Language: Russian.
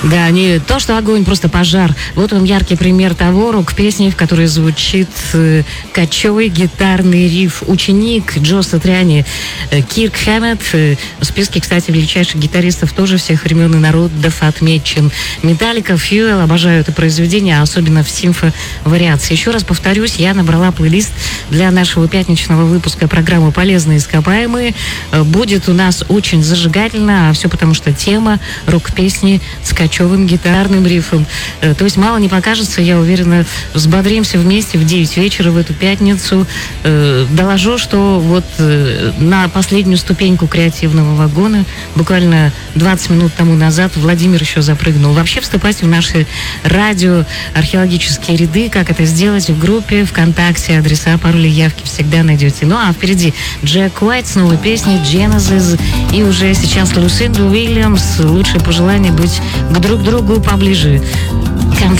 Да, не то, что огонь, просто пожар. Вот он яркий пример того рок-песни, в которой звучит кочевый гитарный риф. Ученик Джо Сатриани Кирк Хэммет. В списке, кстати, величайших гитаристов тоже всех времен и народов отмечен. Металлика, Фьюэл, обожаю это произведение, особенно в симфо-вариации. Еще раз повторюсь, я набрала плейлист для нашего пятничного выпуска программы «Полезные ископаемые». Будет у нас очень зажигательно, а все потому, что тема рок-песни с кочевым гитарным рифом. То есть мало не покажется, я уверена, взбодримся вместе в 9 вечера в эту пятницу. Доложу, что вот на последнюю ступеньку креативного вагона буквально 20 минут тому назад Владимир еще запрыгнул. Вообще вступайте в наши радиоархеологические ряды. Как это сделать? В группе ВКонтакте. Адреса, пароли, явки всегда найдете. Ну а впереди Джек Уайт с новой песней Genesis. И уже сейчас Люсинда Уильямс. Лучшее пожелание быть к друг другу поближе.